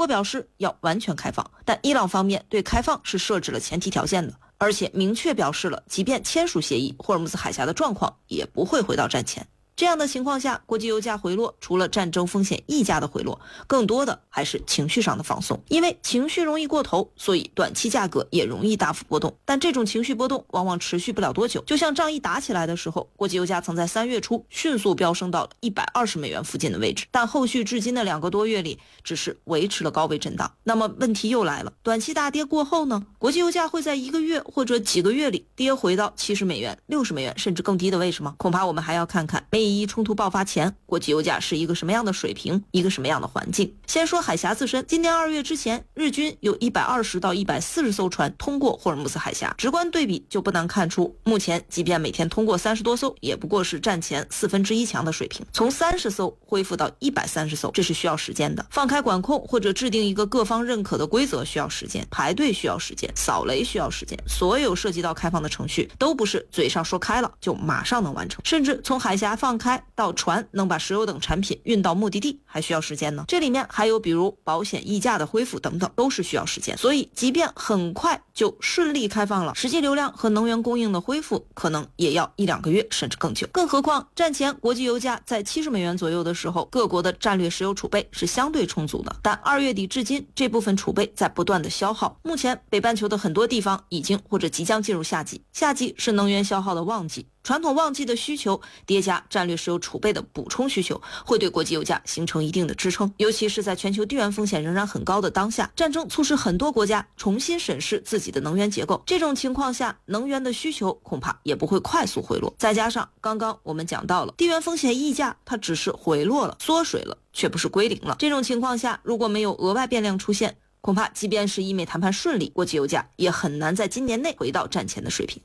莫表示要完全开放，但伊朗方面对开放是设置了前提条件的，而且明确表示了即便签署协议，霍尔木兹海峡的状况也不会回到战前。这样的情况下，国际油价回落，除了战争风险溢价的回落，更多的还是情绪上的放松。因为情绪容易过头，所以短期价格也容易大幅波动。但这种情绪波动往往持续不了多久。就像仗一打起来的时候，国际油价曾在3月初迅速飙升到了120美元附近的位置，但后续至今的2个多月里，只是维持了高位震荡。那么问题又来了，短期大跌过后呢？国际油价会在1个月或者几个月里跌回到70美元、60美元甚至更低的位置吗？恐怕我们还要看看美伊冲突爆发前，国际油价是一个什么样的水平，一个什么样的环境。先说海峡自身，今年2月之前，日均有120到140艘船通过霍尔木兹海峡，直观对比就不难看出，目前即便每天通过30多艘，也不过是战前1/4强的水平。从30艘恢复到130艘，这是需要时间的。放开管控或者制定一个各方认可的规则需要时间，排队需要时间，扫雷需要时间，所有涉及到开放的程序都不是嘴上说开了就马上能完成，甚至从海峡放开到船能把石油等产品运到目的地还需要时间呢。这里面还有比如保险溢价的恢复等等，都是需要时间。所以即便很快就顺利开放了，实际流量和能源供应的恢复可能也要1-2个月甚至更久。更何况战前国际油价在70美元左右的时候，各国的战略石油储备是相对充足的，但2月底至今，这部分储备在不断的消耗。目前北半球的很多地方已经或者即将进入夏季，夏季是能源消耗的旺季，传统旺季的需求叠加战略石油储备的补充需求，会对国际油价形成一定的支撑。尤其是在全球地缘风险仍然很高的当下，战争促使很多国家重新审视自己的能源结构，这种情况下，能源的需求恐怕也不会快速回落。再加上刚刚我们讲到了地缘风险溢价，它只是回落了、缩水了，却不是归零了。这种情况下，如果没有额外变量出现，恐怕即便是伊美谈判顺利，国际油价也很难在今年内回到战前的水平。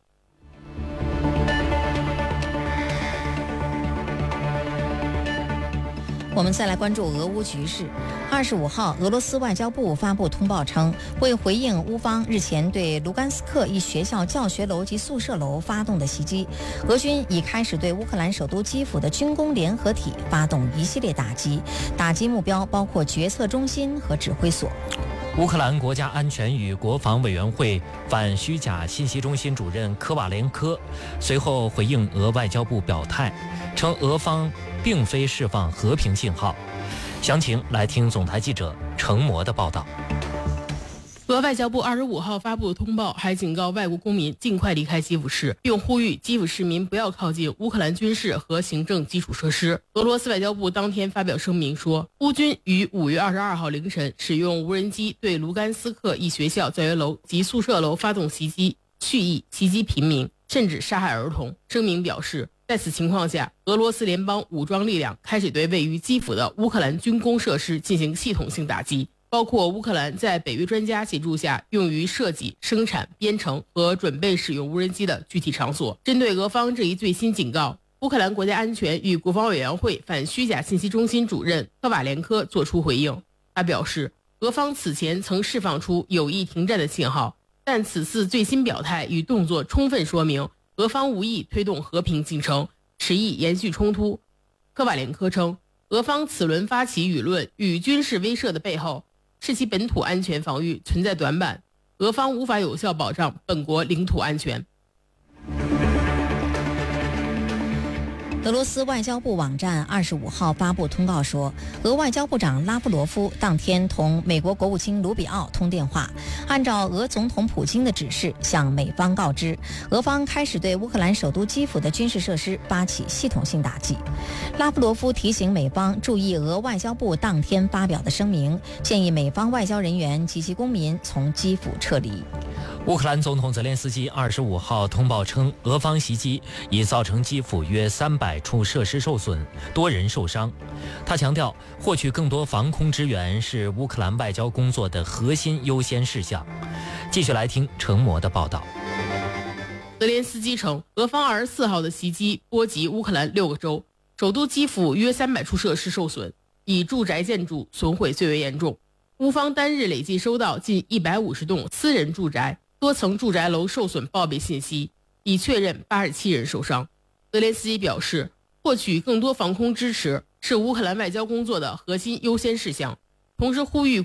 我们再来关注俄乌局势。25号，俄罗斯外交部发布通报称，为回应乌方日前对卢甘斯克一学校教学楼及宿舍楼发动的袭击，俄军已开始对乌克兰首都基辅的军工联合体发动一系列打击，打击目标包括决策中心和指挥所。 乌克兰国家安全与国防委员会反虚假信息中心主任科瓦连科随后回应俄外交部表态，称俄方并非释放和平信号。详情来听总台记者程模的报道。 俄外交部25号发布通报，还警告外国公民尽快离开基辅市，并呼吁基辅市民不要靠近乌克兰军事和行政基础设施。俄罗斯外交部当天发表声明说，乌军于5月22号凌晨使用无人机对卢甘斯克一学校教学楼及宿舍楼发动袭击，蓄意袭击平民，甚至杀害儿童。声明表示，在此情况下，俄罗斯联邦武装力量开始对位于基辅的乌克兰军工设施进行系统性打击，包括乌克兰在北约专家协助下用于设计、生产、编程和准备使用无人机的具体场所。针对俄方这一最新警告，乌克兰国家安全与国防委员会反虚假信息中心主任科瓦连科作出回应。他表示，俄方此前曾释放出有意停战的信号，但此次最新表态与动作充分说明俄方无意推动和平进程，持意延续冲突。科瓦连科称，俄方此轮发起舆论与军事威慑的背后，是其本土安全防御存在短板，俄方无法有效保障本国领土安全。 俄罗斯外交部网站25号发布通告说，俄外交部长拉夫罗夫当天同美国国务卿卢比奥通电话，按照俄总统普京的指示向美方告知，俄方开始对乌克兰首都基辅的军事设施发起系统性打击。拉夫罗夫提醒美方注意俄外交部当天发表的声明，建议美方外交人员及其公民从基辅撤离。 乌克兰总统泽连斯基25号通报称，俄方袭击已造成基辅约300处设施受损，多人受伤。他强调，获取更多防空支援是乌克兰外交工作的核心优先事项。继续来听程模的报道。 泽连斯基称，俄方24号的袭击波及乌克兰6个州，首都基辅约300处设施受损，以住宅建筑损毁最为严重。乌方单日累计收到近150栋私人住宅、多层住宅楼受损报备信息，已确认87人受伤。泽连斯基表示，获取更多防空支持是乌克兰外交工作的核心优先事项，同时呼吁